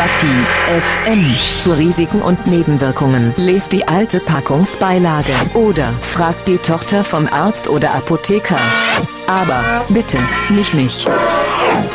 Demokratie FM zu Risiken und Nebenwirkungen. Lest die alte Packungsbeilage oder fragt die Tochter vom Arzt oder Apotheker. Aber bitte nicht mich.